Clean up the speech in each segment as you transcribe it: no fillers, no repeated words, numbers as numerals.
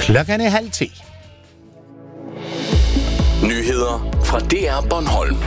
Klokken er 9:30. Nyheder fra DR Bornholm.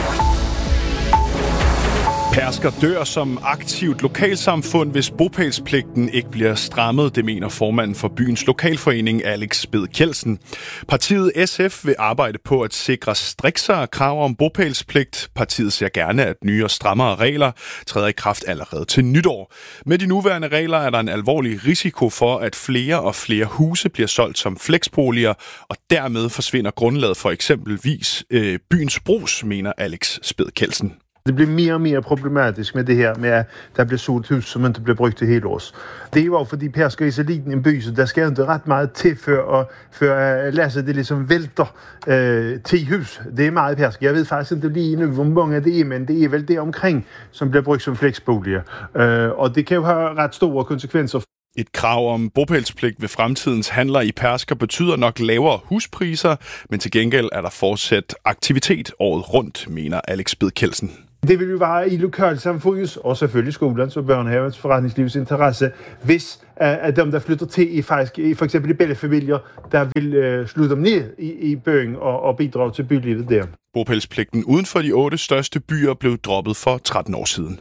Pærsker dør som aktivt lokalsamfund, hvis bopælspligten ikke bliver strammet, det mener formanden for byens lokalforening, Alex Sped Kjeldsen. Partiet SF vil arbejde på at sikre striksere krav om bopælspligt. Partiet ser gerne, at nye og strammere regler træder i kraft allerede til nytår. Med de nuværende regler er der en alvorlig risiko for, at flere og flere huse bliver solgt som flexboliger, og dermed forsvinder grundlaget for eksempelvis byens brus, mener Alex Sped Kjeldsen. Det bliver mere og mere problematisk med det her med, at der bliver solgt hus, som ikke bliver brugt til hele års. Det er jo fordi Pærsker er så liten en by, så der skal ikke ret meget til før Lasse det ligesom vælter 10 hus. Det er meget Pærsker. Jeg ved faktisk ikke lige nu, hvor mange det er, men det er vel det omkring, som bliver brugt som flexboliger. Og det kan jo have ret store konsekvenser. Et krav om bopælspligt ved fremtidens handler i Pærsker betyder nok lavere huspriser, men til gengæld er der fortsat aktivitet året rundt, mener Alex Sped Kjeldsen. Det vil jo være i lokalsamfundets og selvfølgelig skolens og børnehavens forretningslivs interesse, hvis at dem, der flytter til for eksempel i bellefamilier, der vil slå dem ned i byen og bidrage til bylivet der. Bopælspligten uden for de 8 største byer blev droppet for 13 år siden.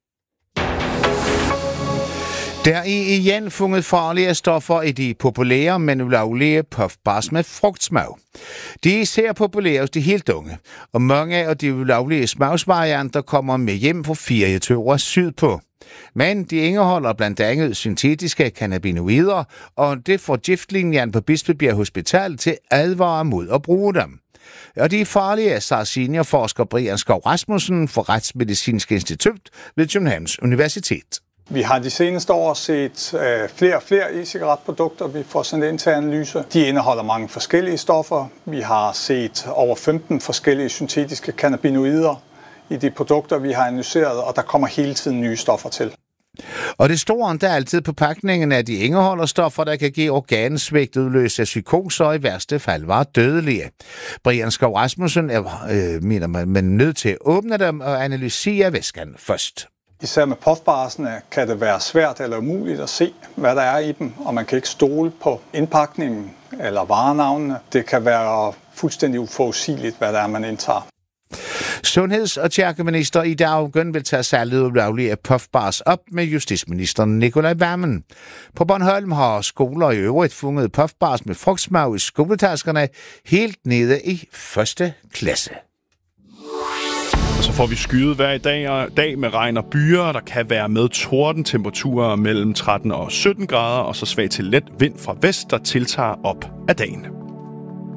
Der er igen fundet farlige stoffer i de populære, men ulovlige puffbars med frugtsmag. De er især populære hos de helt unge, og mange af de ulovlige smagsvarianter kommer med hjem på ferieture sydpå. Men de indeholder blandt andet syntetiske cannabinoider, og det får giftlinjen på Bispebjerg Hospital til advare mod at bruge dem. Og de er farlige, sagde seniorforsker Brian Skov Rasmussen fra Retsmedicinsk Institut ved Københavns Universitet. Vi har de seneste år set flere og flere e-cigaretprodukter, vi får sendt ind til analyse. De indeholder mange forskellige stoffer. Vi har set over 15 forskellige syntetiske cannabinoider i de produkter, vi har analyseret, og der kommer hele tiden nye stoffer til. Og det store der altid på pakningen er, at de indeholder stoffer, der kan give organsvigt, udløse psykoser og i værste fald var dødelige. Brian Skov Rasmussen mener man nødt til at åbne dem og analysere væsken først. Især med puffbarsene kan det være svært eller umuligt at se, hvad der er i dem, og man kan ikke stole på indpakningen eller varenavnene. Det kan være fuldstændig uforudsigeligt, hvad der er, man indtager. Sundheds- og kirkeminister Ida Auken vil tage salget ulovlige puffbars op med justitsministeren Nicolai Wammen. På Bornholm har skoler i øvrigt fundet puffbars med frugtsmag i skoletaskerne helt nede i 1. klasse. Så får vi skyet hver dag med regn og byer. Der kan være med torden, temperaturer mellem 13 og 17 grader, og så svag til let vind fra vest, der tiltager op ad dagen.